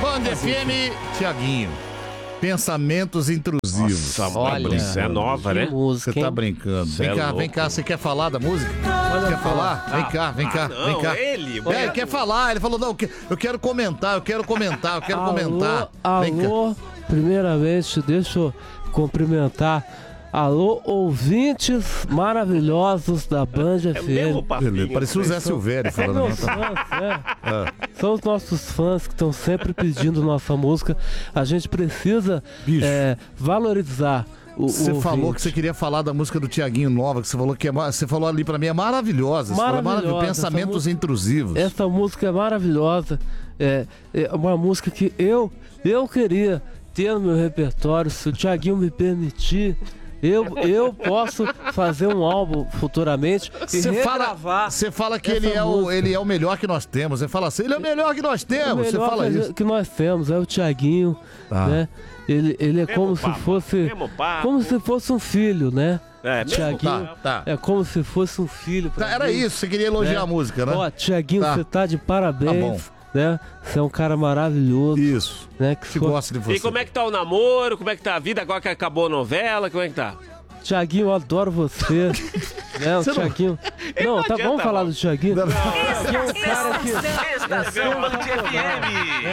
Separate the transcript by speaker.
Speaker 1: Band FM, Tiaguinho. Pensamentos intrusivos.
Speaker 2: Nossa,
Speaker 1: olha,
Speaker 2: isso é nova, né?
Speaker 1: Música, você tá brincando. Vem cá, você quer falar da música? Quer falar? Vem cá.
Speaker 2: Ele
Speaker 1: quer falar. Ele falou, não, eu quero comentar.
Speaker 3: Alô, primeiramente, deixa eu cumprimentar. Alô, ouvintes maravilhosos da Band FM.
Speaker 1: Parecia o Zé Silvério falando.
Speaker 3: Meus fãs, né? São os nossos fãs que estão sempre pedindo nossa música. A gente precisa valorizar
Speaker 1: Você falou que você queria falar da música do Tiaguinho nova, que você falou ali pra mim, é maravilhosa.
Speaker 3: Maravilhosa.
Speaker 1: Pensamentos intrusivos.
Speaker 3: Essa música é maravilhosa. É uma música que eu queria ter no meu repertório, se o Tiaguinho me permitir. Eu posso fazer um álbum futuramente e regravar.
Speaker 1: Você fala que ele é o melhor que nós temos. Você fala assim, ele é o melhor que nós temos. Você fala isso.
Speaker 3: Que nós temos, é o Tiaguinho, né? Ele é como se fosse um filho, né? Tiaguinho é como se fosse um filho.
Speaker 1: Era mim, isso, você queria elogiar a música, né?
Speaker 3: Ó, Tiaguinho, você tá de parabéns. Né? Você é um cara maravilhoso.
Speaker 1: Isso.
Speaker 3: Né?
Speaker 1: Que gosta de você.
Speaker 2: E como é que tá o namoro? Como é que tá a vida agora que acabou a novela? Como é que tá?
Speaker 3: Tiaguinho, eu adoro você. Né, o Tiaguinho. Não, tá, vamos falar do Tiaguinho.
Speaker 4: Estação Band FM.